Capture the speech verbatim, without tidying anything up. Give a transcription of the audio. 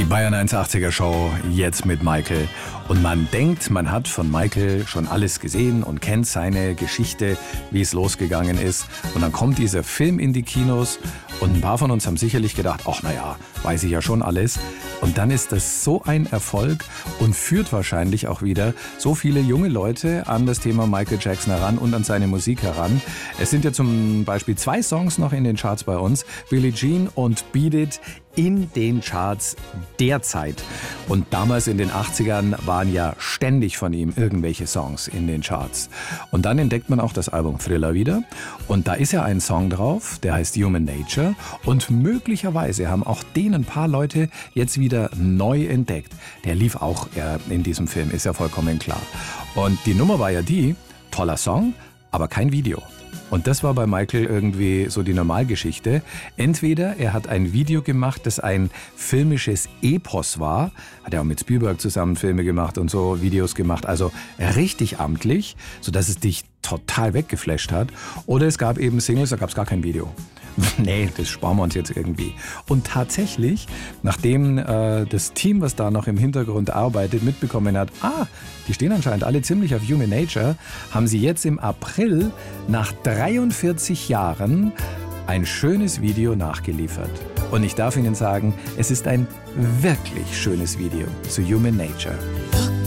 Bayern eins achtziger Show, jetzt mit Michael. Und man denkt, man hat von Michael schon alles gesehen und kennt seine Geschichte, wie es losgegangen ist. Und dann kommt dieser Film in die Kinos und ein paar von uns haben sicherlich gedacht, ach naja, weiß ich ja schon alles. Und dann ist das so ein Erfolg und führt wahrscheinlich auch wieder so viele junge Leute an das Thema Michael Jackson heran und an seine Musik heran. Es sind ja zum Beispiel zwei Songs noch in den Charts bei uns, Billie Jean und Beat It, in den Charts derzeit. Und damals in den achtzigern waren ja ständig von ihm irgendwelche Songs in den Charts. Und dann entdeckt man auch das Album Thriller wieder. Und da ist ja ein Song drauf, der heißt Human Nature. Und möglicherweise haben auch den ein paar Leute jetzt wieder neu entdeckt. Der lief auch äh, in diesem Film, ist ja vollkommen klar. Und die Nummer war ja die, toller Song, aber kein Video. Und das war bei Michael irgendwie so die Normalgeschichte. Entweder er hat ein Video gemacht, das ein filmisches Epos war, hat er auch mit Spielberg zusammen Filme gemacht und so Videos gemacht, also richtig amtlich, sodass es dich total weggeflasht hat. Oder es gab eben Singles, da gab es gar kein Video. Nee, das sparen wir uns jetzt irgendwie. Und tatsächlich, nachdem äh, das Team, was da noch im Hintergrund arbeitet, mitbekommen hat, ah, die stehen anscheinend alle ziemlich auf Human Nature, haben sie jetzt im April nach dreiundvierzig Jahren ein schönes Video nachgeliefert. Und ich darf Ihnen sagen, es ist ein wirklich schönes Video zu Human Nature.